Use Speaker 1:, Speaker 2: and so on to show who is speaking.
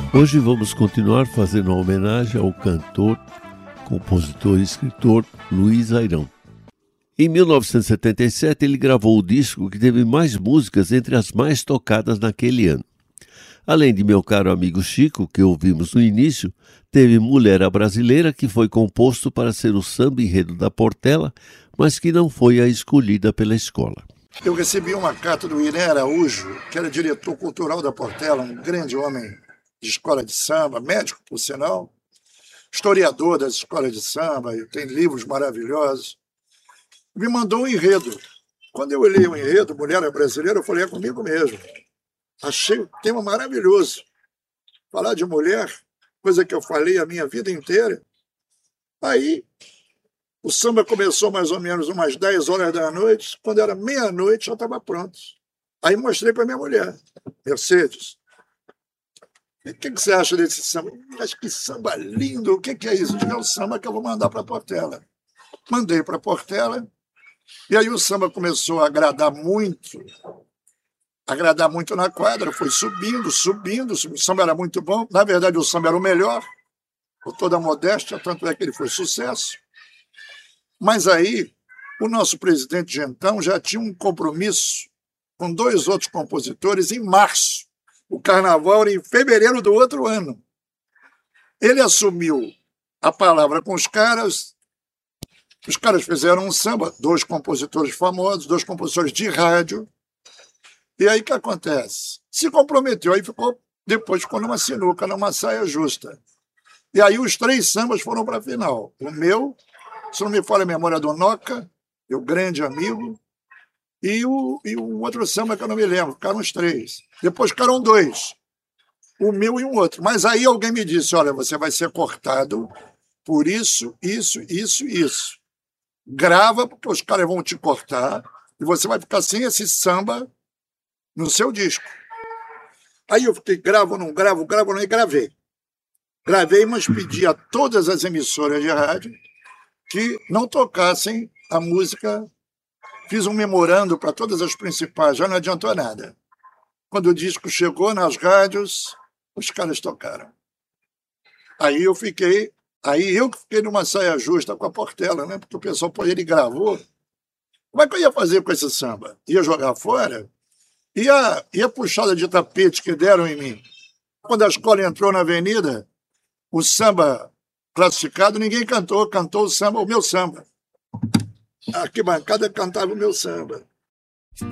Speaker 1: Hoje vamos continuar fazendo uma homenagem ao cantor, compositor e escritor Luiz Airão. Em 1977, ele gravou o disco que teve mais músicas entre as mais tocadas naquele ano. Além de Meu Caro Amigo Chico, que ouvimos no início, teve Mulher a Brasileira, que foi composto para ser o samba enredo da Portela, mas que não foi a escolhida pela escola.
Speaker 2: Eu recebi uma carta do Irã Araújo, que era diretor cultural da Portela, um grande homem de escola de samba, médico, por sinal, historiador das escolas de samba, e tem livros maravilhosos. Me mandou um enredo. Quando eu olhei o enredo, Mulher a Brasileira, eu falei, é comigo mesmo. Achei o tema maravilhoso. Falar de mulher, coisa que eu falei a minha vida inteira. Aí, o samba começou mais ou menos umas 10 horas da noite. Quando era meia-noite, já estava pronto. Aí mostrei para minha mulher, Mercedes. O que você acha desse samba? Acho que samba lindo. O que é isso? É o samba que eu vou mandar para a Portela. Mandei para a Portela. E aí o samba começou a agradar muito na quadra, foi subindo, o samba era muito bom, na verdade o samba era o melhor, com toda a modéstia, tanto é que ele foi sucesso. Mas aí, o nosso presidente de então já tinha um compromisso com 2 outros compositores em março, o carnaval era em fevereiro do outro ano. Ele assumiu a palavra com os caras fizeram um samba, 2 compositores famosos, 2 compositores de rádio. E aí o que acontece? Se comprometeu, aí depois ficou numa sinuca, numa saia justa. E aí os 3 sambas foram para a final. O meu, se não me falha a memória, do Noca, meu grande amigo, e o outro samba que eu não me lembro, ficaram os 3. Depois ficaram 2, o meu e um outro. Mas aí alguém me disse, olha, você vai ser cortado por isso. Grava, porque os caras vão te cortar, e você vai ficar sem esse samba no seu disco. Aí eu fiquei, gravo, não, e gravei. Gravei, mas pedi a todas as emissoras de rádio que não tocassem a música. Fiz um memorando para todas as principais, já não adiantou nada. Quando o disco chegou nas rádios, os caras tocaram. Aí eu fiquei numa saia justa com a Portela, né? Porque o pessoal, pô, ele gravou. Como é que eu ia fazer com esse samba? Ia jogar fora? E a puxada de tapete que deram em mim. Quando a escola entrou na avenida, o samba classificado, ninguém cantou o samba, o meu samba. A arquibancada cantava o meu samba.